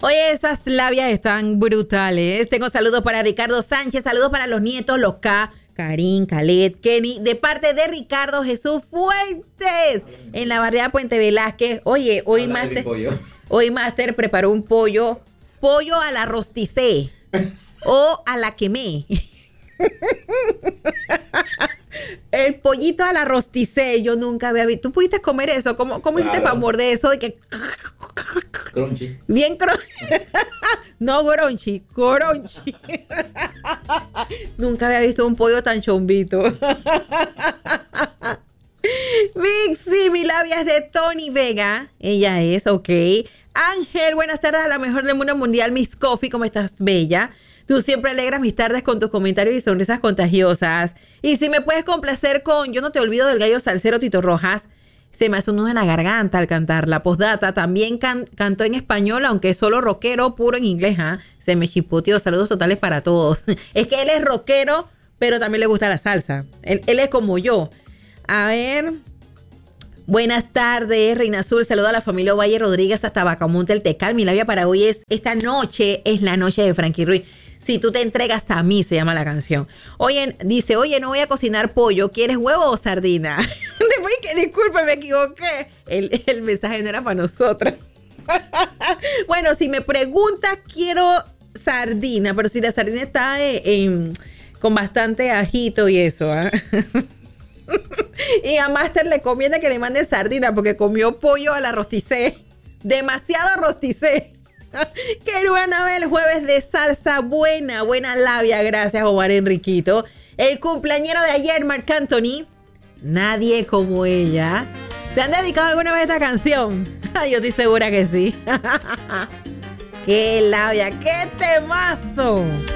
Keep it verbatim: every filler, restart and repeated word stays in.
Oye, esas labias están brutales. Tengo saludos para Ricardo Sánchez, saludos para los nietos, los K, Karim, Khaled, Kenny, de parte de Ricardo Jesús Fuentes, en la barriada Puente Velázquez. Oye, hoy Master, hoy Master preparó un pollo, pollo a la rosticé o a la quemé. El pollito a la rosticé, yo nunca había visto. ¿Tú pudiste comer eso? ¿Cómo, cómo claro. hiciste para morder eso? De que... Crunchy. Bien crunchy. No crunchy, crunchy. Nunca había visto un pollo tan chombito. Vixi, mi labia es de Tony Vega. Ella es, ok. Ángel, buenas tardes a la mejor del mundo mundial. Miss Coffee, ¿cómo estás, bella? Tú siempre alegras mis tardes con tus comentarios y sonrisas contagiosas. Y si me puedes complacer con Yo no te olvido del gallo salsero Tito Rojas. Se me hace un nudo en la garganta al cantarla. Postdata, también can- cantó en español, aunque solo rockero, puro en inglés. ¿eh? Se me chipoteó. Saludos totales para todos. Es que él es rockero, pero también le gusta la salsa. Él, él es como yo. A ver... Buenas tardes, Reina Azul. Saludo a la familia Valle Rodríguez hasta Bacamonte, el Tecal. Mi labia para hoy es esta noche, es la noche de Frankie Ruiz. Si tú te entregas a mí, se llama la canción. Oye, dice, oye, no voy a cocinar pollo. ¿Quieres huevo o sardina? Después que, disculpe, me equivoqué. El, el mensaje no era para nosotros. Bueno, si me preguntas, quiero sardina. Pero si la sardina está eh, en, con bastante ajito y eso, ¿eh? Y a Master le conviene que le mande sardina porque comió pollo a la rosticé. Demasiado rosticé. Qué buena ver el jueves de salsa. Buena, buena labia. Gracias, Omar Enriquito. El cumpleañero de ayer, Marc Anthony. Nadie como ella. ¿Te han dedicado alguna vez esta canción? Yo estoy segura que sí. Qué labia, qué temazo.